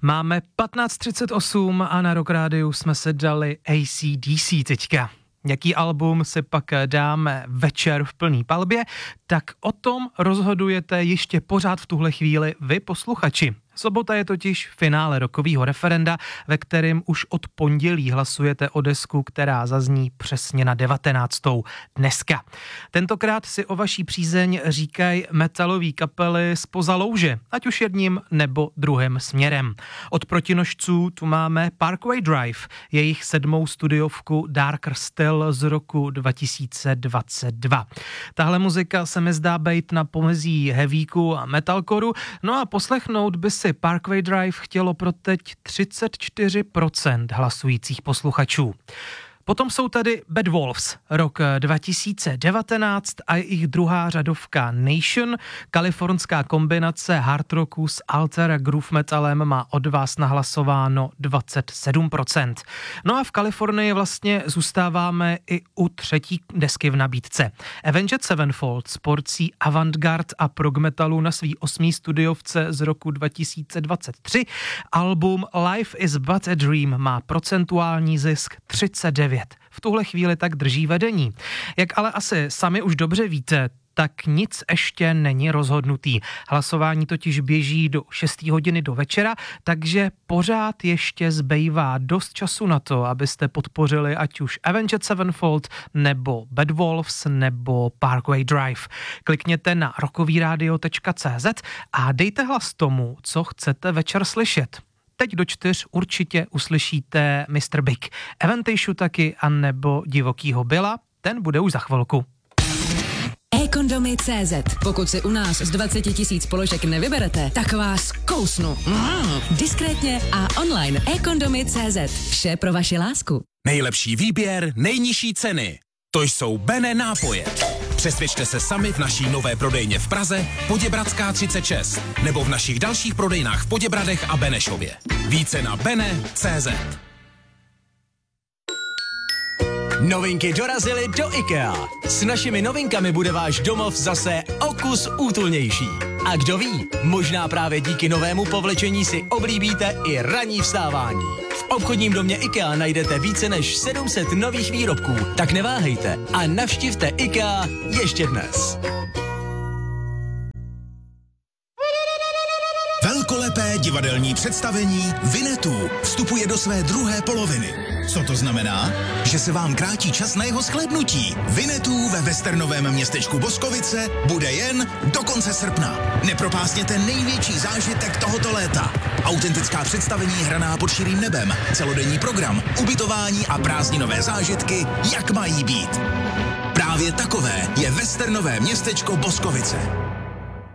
Máme 15:38 a na Rock Rádiu jsme se dali AC/DC teďka. Jaký album si pak dáme večer v plný palbě, tak o tom rozhodujete ještě pořád v tuhle chvíli vy posluchači. Sobota je totiž finále rockového referenda, ve kterém už od pondělí hlasujete o desku, která zazní přesně na 19. dneska. Tentokrát si o vaší přízeň říkají metalový kapely zpoza louže, ať už jedním nebo druhým směrem. Od protinožců tu máme Parkway Drive, jejich 7. studiovku Darker Still z roku 2022. Tahle muzika se mi zdá být na pomezí heavíku a metalcoru, no a poslechnout by si Parkway Drive chtělo pro teď 34% hlasujících posluchačů. Potom jsou tady Bad Wolves, rok 2019 a jejich druhá řadovka Nation. Kalifornská kombinace hard rocku s alter groove metalem má od vás nahlasováno 27%. No a v Kalifornii vlastně zůstáváme i u třetí desky v nabídce. Avenged Sevenfold s porcí avantgard a prog metalu na svý 8. studiovce z roku 2023. Album Life is but a Dream má procentuální zisk 39. V tuhle chvíli tak drží vedení. Jak ale asi sami už dobře víte, tak nic ještě není rozhodnutý. Hlasování totiž běží do 6 hodiny do večera, takže pořád ještě zbývá dost času na to, abyste podpořili ať už Avenged Sevenfold, nebo Bad Wolves, nebo Parkway Drive. Klikněte na rockovyradio.cz a dejte hlas tomu, co chcete večer slyšet. Teď do 4 určitě uslyšíte Mr. Big, Eventation taky, anebo Divokýho Billa, ten bude už za chvilku. eKondomy.cz. Pokud si u nás z 20 000 položek nevyberete, tak vás kousnu. Diskrétně a online. eKondomy.cz. Vše pro vaši lásku. Nejlepší výběr, nejnižší ceny. To jsou Bene nápoje. Přesvědčte se sami v naší nové prodejně v Praze, Poděbradská 36, nebo v našich dalších prodejnách v Poděbradech a Benešově. Více na bene.cz. Novinky dorazily do IKEA. S našimi novinkami bude váš domov zase o kus útulnější. A kdo ví, možná právě díky novému povlečení si oblíbíte i ranní vstávání. V obchodním domě IKEA najdete více než 700 nových výrobků, tak neváhejte a navštivte IKEA ještě dnes. Velkolepé divadelní představení Winnetou vstupuje do své druhé poloviny. Co to znamená? Že se vám krátí čas na jeho shlédnutí. Winnetou ve westernovém městečku Boskovice bude jen do konce srpna. Nepropásněte největší zážitek tohoto léta. Autentická představení hraná pod širým nebem, celodenní program, ubytování a prázdninové zážitky, jak mají být. Právě takové je westernové městečko Boskovice.